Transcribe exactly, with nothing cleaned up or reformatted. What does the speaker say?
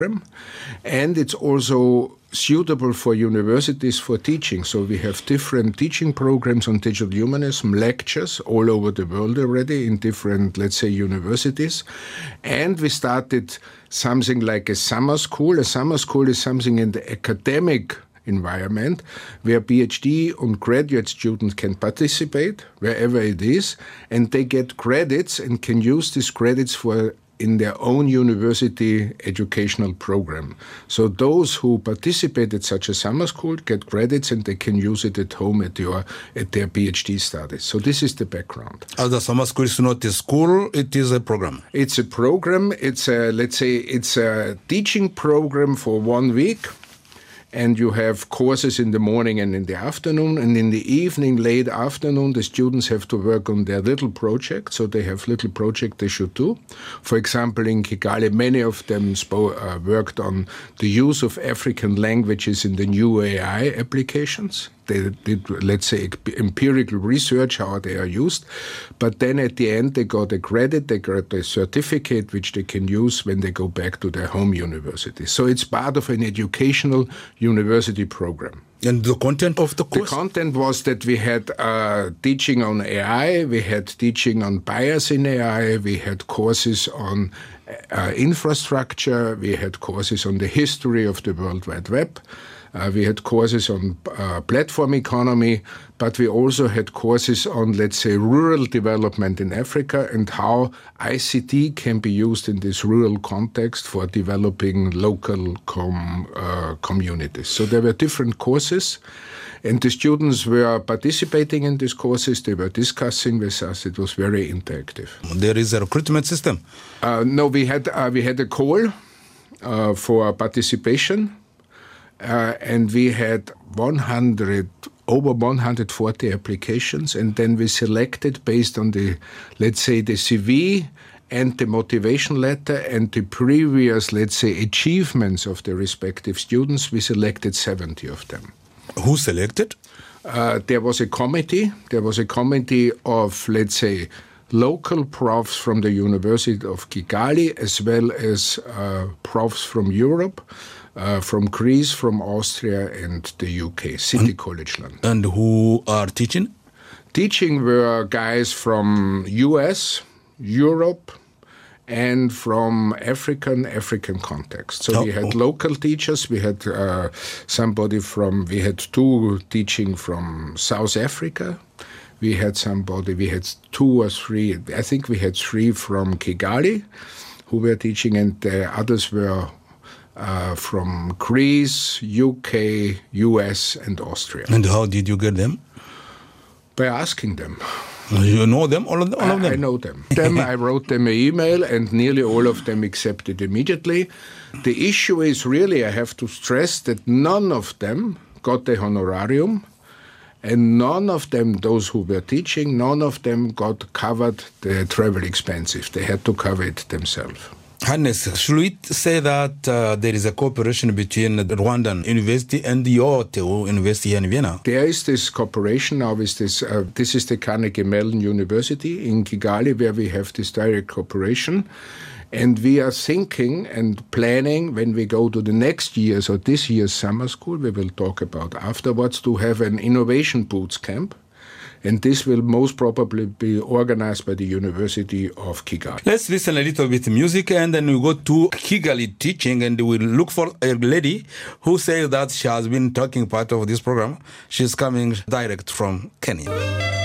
And it's also suitable for universities for teaching. So we have different teaching programs on digital humanism, lectures all over the world already in different, let's say, universities. And we started something like a summer school. A summer school is something in the academic environment where PhD and graduate students can participate wherever it is, and they get credits and can use these credits for in their own university educational program. So those who participate at such a summer school get credits and they can use it at home at, your, at their PhD studies. So this is the background. Uh, the summer school is not a school, it is a program. It's a program. It's a, let's say, it's a teaching program for one week. And you have courses in the morning and in the afternoon. And in the evening, late afternoon, the students have to work on their little project. So they have little project they should do. For example, in Kigali, many of them spo- uh, worked on the use of African languages in the new A I applications. They did, let's say, empirical research, how they are used. But then at the end, they got a credit, they got a certificate, which they can use when they go back to their home university. So it's part of an educational university program. And the content of the course? The content was that we had uh, teaching on A I, we had teaching on bias in A I, we had courses on uh, infrastructure, we had courses on the history of the World Wide Web. Uh, we had courses on uh, platform economy, but we also had courses on, let's say, rural development in Africa and how I C T can be used in this rural context for developing local com, uh, communities. So there were different courses, and the students were participating in these courses. They were discussing with us. It was very interactive. There is a recruitment system? Uh, no, we had, uh, we had a call uh, for participation. Uh, and we had one hundred, over one hundred forty applications, and then we selected based on the, let's say, the C V and the motivation letter and the previous, let's say, achievements of the respective students, we selected seventy of them. Who selected? Uh, there was a committee. There was a committee of, let's say, local profs from the University of Kigali, as well as uh, profs from Europe. Uh, from Greece, from Austria, and the U K, City and, College London. And who are teaching? Teaching were guys from U S, Europe, and from African, African context. So oh, we had oh. local teachers, we had uh, somebody from, we had two teaching from South Africa, we had somebody, we had two or three, I think we had three from Kigali who were teaching, and the others were Uh, from Greece, U K, U S, and Austria. And how did you get them? By asking them. You know them, all of them? All of them? I, I know them. them. I wrote them an email, and nearly all of them accepted immediately. The issue is really, I have to stress that none of them got the honorarium, and none of them, those who were teaching, none of them got covered the travel expenses. They had to cover it themselves. Hannes, should we say that uh, there is a cooperation between the Rwandan University and your T U University here in Vienna? There is this cooperation now with this, uh, this is the Carnegie Mellon University in Kigali, where we have this direct cooperation. And we are thinking and planning when we go to the next year's or this year's summer school, we will talk about afterwards, to have an innovation boots camp. And this will most probably be organized by the University of Kigali. Let's listen a little bit of music, and then we go to Kigali teaching, and we'll look for a lady who says that she has been talking part of this program. She's coming direct from Kenya.